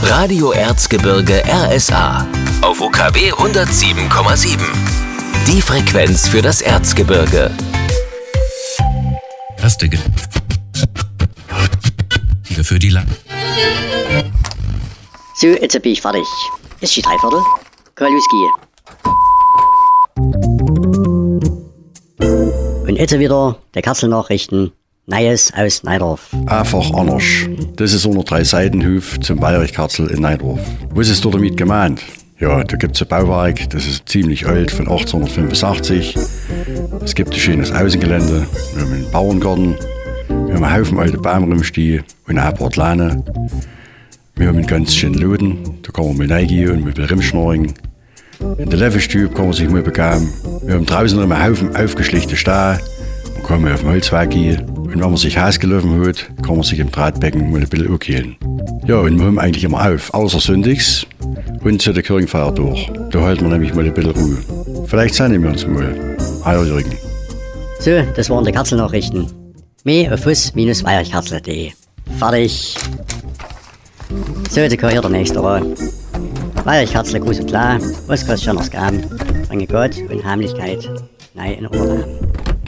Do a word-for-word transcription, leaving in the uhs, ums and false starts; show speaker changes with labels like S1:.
S1: Radio Erzgebirge R S A auf U K W hundertsieben Komma sieben. Die Frequenz für das Erzgebirge.
S2: Erste Ge für die Land.
S3: So, jetzt bin ich fertig. Ist die Dreiviertel? Kann losgehen. Und jetzt wieder der Katzelnachrichten. Neues aus Neidorf.
S4: Einfach anders. Das ist unter drei Seitenhof zum Bayerich-Katzel in Neidorf. Was ist dort damit gemeint? Ja, da gibt es ein Bauwerk, das ist ziemlich alt, von achtzehnhundertfünfundsechzig. Es gibt ein schönes Außengelände, wir haben einen Bauerngarten, wir haben einen Haufen alte Bäume rumstehen und ein paar Pläne. Wir haben einen ganz schönen Laden, da kann man mal reingehen und mit rumschnorren. In der Levelstube kann man sich mal begaben. Wir haben draußen einen Haufen aufgeschlichte Steine. Man kann mal auf dem Holzweg gehen. Und wenn man sich Haus gelaufen hat, kann man sich im Drahtbecken mal ein bisschen angehen. Ja, und wir haben eigentlich immer auf, außer Sonntags und zu der Kirchenfeier durch. Da halten wir nämlich mal ein bisschen Ruhe. Vielleicht sehen wir uns mal. Hallo Jürgen.
S3: So, das waren die Katzelnachrichten. Mehr auf fuss Bindestrich weierichkatzel punkt de. Fertig. So, jetzt gehört der nächste ran. Weierichkatzel, groß und klar. Was kostet schon noch Gaben? Bringe Gott und Heimlichkeit. Nein, in Urlaub.